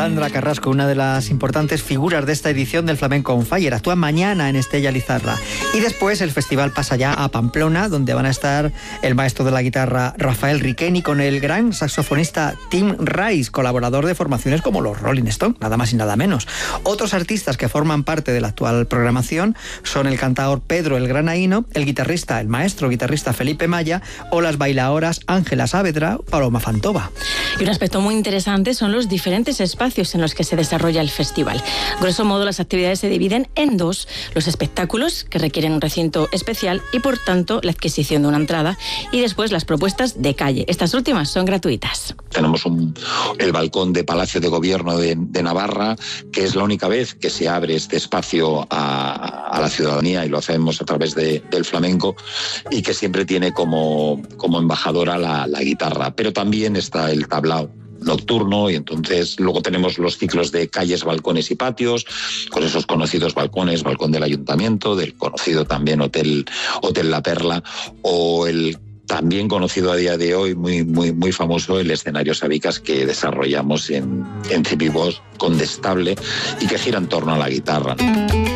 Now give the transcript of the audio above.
Sandra Carrasco, una de las importantes figuras de esta edición del Flamenco on Fire. Actúa mañana en Estella Lizarra. Y después el festival pasa ya a Pamplona, donde van a estar el maestro de la guitarra Rafael Riqueni con el gran saxofonista Tim Rice, colaborador de formaciones como los Rolling Stones, nada más y nada menos. Otros artistas que forman parte de la actual programación son el cantador Pedro el Granaíno, el maestro guitarrista Felipe Maya o las bailadoras Ángela Saavedra, Paloma Fantova. Y un aspecto muy interesante son los diferentes espacios en los que se desarrolla el festival. Grosso modo, las actividades se dividen en dos: los espectáculos, que requieren un recinto especial y, por tanto, la adquisición de una entrada, y después las propuestas de calle. Estas últimas son gratuitas. Tenemos el balcón de Palacio de Gobierno de Navarra, que es la única vez que se abre este espacio a la ciudadanía, y lo hacemos a través del flamenco, y que siempre tiene como embajadora la guitarra. Pero también está el tablao nocturno, y entonces luego tenemos los ciclos de calles, balcones y patios, con esos conocidos balcones, balcón del Ayuntamiento, del conocido también Hotel La Perla, o el también conocido a día de hoy, muy famoso, el escenario Sabicas, que desarrollamos en Cipibos Condestable y que gira en torno a la guitarra.